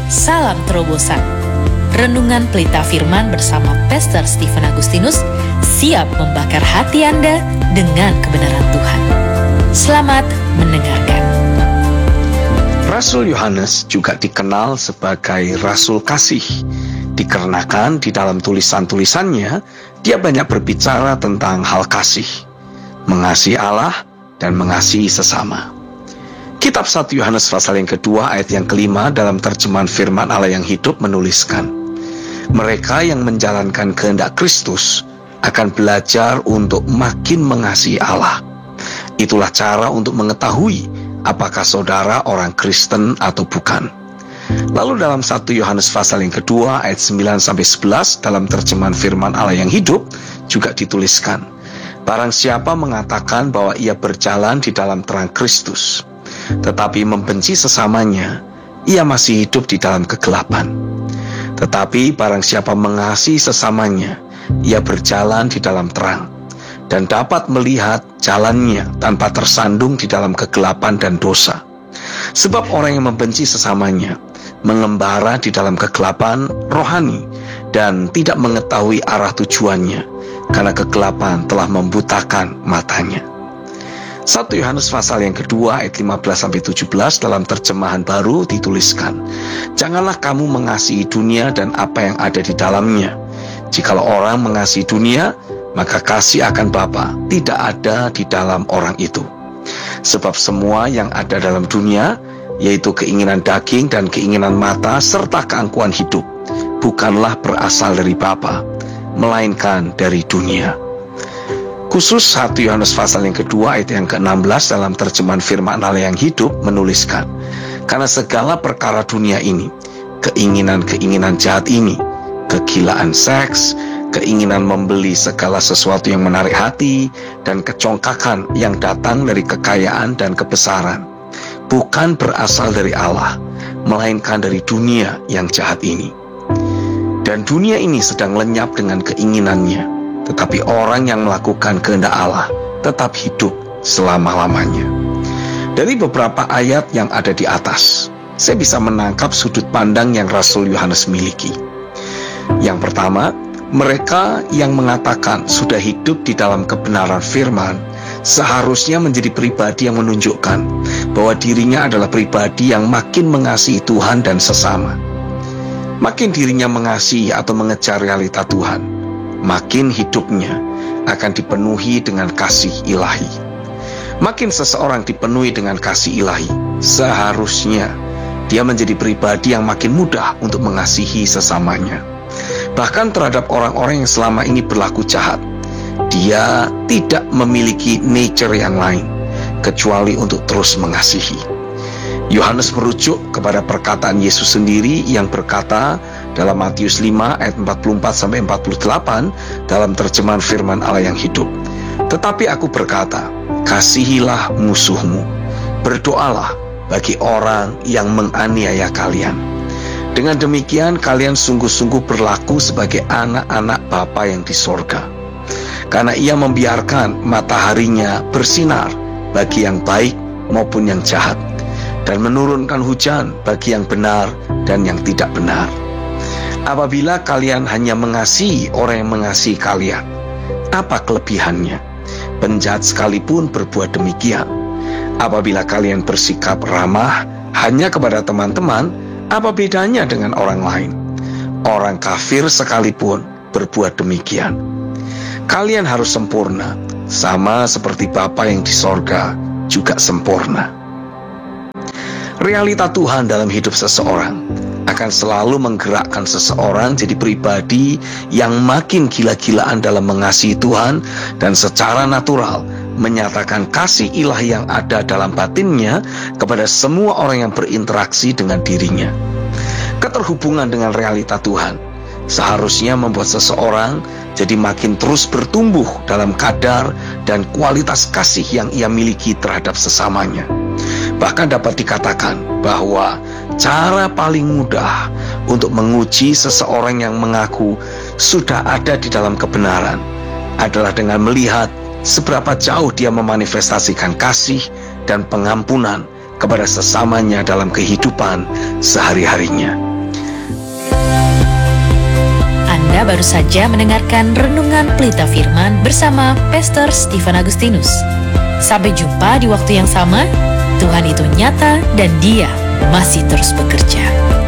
salam terobosan. Renungan Pelita Firman bersama Pastor Stephen Agustinus siap membakar hati Anda dengan kebenaran Tuhan. Selamat mendengarkan. Rasul Yohanes juga dikenal sebagai Rasul Kasih, dikarenakan di dalam tulisan-tulisannya dia banyak berbicara tentang hal kasih, mengasihi Allah dan mengasihi sesama. Kitab 1 Yohanes pasal yang kedua ayat yang kelima dalam terjemahan Firman Allah yang hidup menuliskan, mereka yang menjalankan kehendak Kristus akan belajar untuk makin mengasihi Allah. Itulah cara untuk mengetahui apakah saudara orang Kristen atau bukan. Lalu dalam 1 Yohanes pasal yang kedua ayat 9-11 dalam terjemahan Firman Allah yang hidup juga dituliskan, barang siapa mengatakan bahwa ia berjalan di dalam terang Kristus, tetapi membenci sesamanya, ia masih hidup di dalam kegelapan. Tetapi barang siapa mengasihi sesamanya, ia berjalan di dalam terang, dan dapat melihat jalannya tanpa tersandung di dalam kegelapan dan dosa. Sebab orang yang membenci sesamanya mengembara di dalam kegelapan rohani dan tidak mengetahui arah tujuannya, karena kegelapan telah membutakan matanya. 1 Yohanes pasal yang kedua ayat 15-17 dalam terjemahan baru dituliskan, janganlah kamu mengasihi dunia dan apa yang ada di dalamnya. Jikalau orang mengasihi dunia, maka kasih akan Bapa tidak ada di dalam orang itu. Sebab semua yang ada dalam dunia, yaitu keinginan daging dan keinginan mata serta keangkuhan hidup, bukanlah berasal dari Bapa, melainkan dari dunia. Khusus 1 Yohanes pasal yang kedua ayat yang ke-16 dalam terjemahan Firman Allah yang hidup menuliskan, karena segala perkara dunia ini, keinginan-keinginan jahat ini, kegilaan seks, keinginan membeli segala sesuatu yang menarik hati, dan kecongkakan yang datang dari kekayaan dan kebesaran, bukan berasal dari Allah, melainkan dari dunia yang jahat ini. Dan dunia ini sedang lenyap dengan keinginannya, tetapi orang yang melakukan kehendak Allah tetap hidup selama-lamanya. Dari beberapa ayat yang ada di atas, saya bisa menangkap sudut pandang yang Rasul Yohanes miliki. Yang pertama, mereka yang mengatakan sudah hidup di dalam kebenaran firman seharusnya menjadi pribadi yang menunjukkan bahwa dirinya adalah pribadi yang makin mengasihi Tuhan dan sesama. Makin dirinya mengasihi atau mengejar realita Tuhan, makin hidupnya akan dipenuhi dengan kasih ilahi. Makin seseorang dipenuhi dengan kasih ilahi, seharusnya dia menjadi pribadi yang makin mudah untuk mengasihi sesamanya. Bahkan terhadap orang-orang yang selama ini berlaku jahat, dia tidak memiliki nature yang lain kecuali untuk terus mengasihi. Yohanes merujuk kepada perkataan Yesus sendiri yang berkata dalam Matius 5 ayat 44-48 dalam terjemahan Firman Allah yang hidup, tetapi aku berkata, kasihilah musuhmu, berdoalah bagi orang yang menganiaya kalian. Dengan demikian kalian sungguh-sungguh berlaku sebagai anak-anak Bapa yang di sorga, karena ia membiarkan mataharinya bersinar bagi yang baik maupun yang jahat, dan menurunkan hujan bagi yang benar dan yang tidak benar. Apabila kalian hanya mengasihi orang yang mengasihi kalian, apa kelebihannya? Penjahat sekalipun berbuat demikian. Apabila kalian bersikap ramah hanya kepada teman-teman, apa bedanya dengan orang lain? Orang kafir sekalipun berbuat demikian. Kalian harus sempurna, sama seperti Bapa yang di sorga juga sempurna. Realita Tuhan dalam hidup seseorang akan selalu menggerakkan seseorang jadi pribadi yang makin gila-gilaan dalam mengasihi Tuhan dan secara natural menyatakan kasih ilahi yang ada dalam batinnya kepada semua orang yang berinteraksi dengan dirinya. Keterhubungan dengan realita Tuhan seharusnya membuat seseorang jadi makin terus bertumbuh dalam kadar dan kualitas kasih yang ia miliki terhadap sesamanya. Bahkan dapat dikatakan bahwa cara paling mudah untuk menguji seseorang yang mengaku sudah ada di dalam kebenaran adalah dengan melihat seberapa jauh dia memanifestasikan kasih dan pengampunan kepada sesamanya dalam kehidupan sehari-harinya. Anda baru saja mendengarkan Renungan Pelita Firman bersama Pastor Stephen Agustinus. Sampai jumpa di waktu yang sama. Tuhan itu nyata dan Dia masih terus bekerja.